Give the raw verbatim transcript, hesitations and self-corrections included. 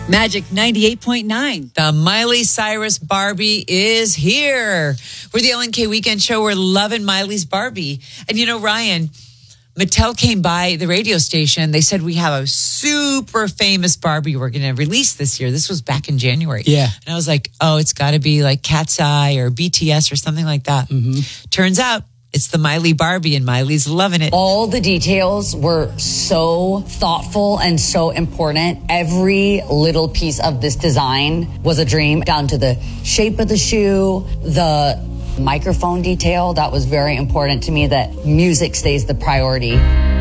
Magic ninety-eight point nine. The Miley Cyrus Barbie is here. We're the L N K Weekend Show. We're loving Miley's Barbie. And you know, Ryan, Mattel came by the radio station. They said, we have a super famous Barbie we're going to release this year. This was back in January. Yeah. And I was like, oh, it's got to be like Cat's Eye or B T S or something like that. Mm-hmm. Turns out it's the Miley Barbie, and Miley's loving it. All the details were so thoughtful and so important. Every little piece of this design was a dream, down to the shape of the shoe, the microphone detail. That was very important to me, that music stays the priority.